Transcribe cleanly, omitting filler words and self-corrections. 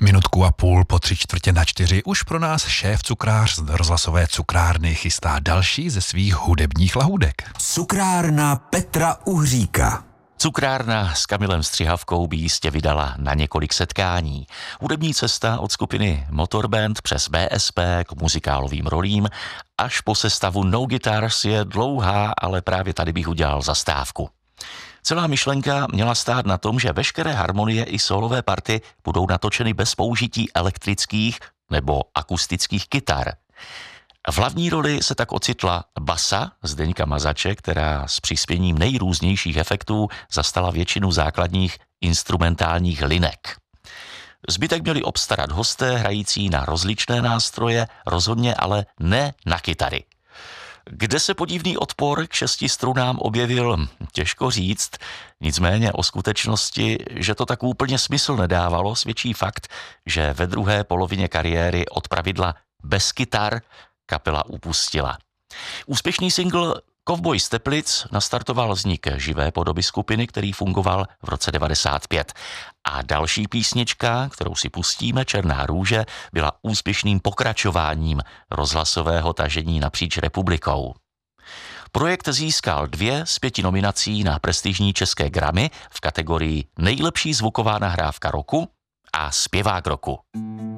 Minutku a půl po 3/4 už pro nás šéf cukrář z rozhlasové cukrárny chystá další ze svých hudebních lahůdek. Cukrárna Petra Uhříka. Cukrárna s Kamilem Střihavkou by jistě vydala na několik setkání. Hudební cesta od skupiny Motorband přes BSP k muzikálovým rolím až po sestavu No Guitars je dlouhá, ale právě tady bych udělal zastávku. Celá myšlenka měla stát na tom, že veškeré harmonie i solové party budou natočeny bez použití elektrických nebo akustických kytar. V hlavní roli se tak ocitla basa Zdeňka Mazače, která s přispěním nejrůznějších efektů zastala většinu základních instrumentálních linek. Zbytek měli obstarat hosté hrající na rozličné nástroje, rozhodně ale ne na kytary. Kde se podivný odpor k 6 strunám objevil, těžko říct, nicméně o skutečnosti, že to tak úplně smysl nedávalo, svědčí fakt, že ve druhé polovině kariéry od pravidla bez kytar kapela upustila. Úspěšný singl Kovboj z Teplic nastartoval vznik živé podoby skupiny, který fungoval v roce 95. A další písnička, kterou si pustíme, Černá růže, byla úspěšným pokračováním rozhlasového tažení napříč republikou. Projekt získal 2 z 5 nominací na prestižní české Grammy v kategorii Nejlepší zvuková nahrávka roku a Zpěvák roku.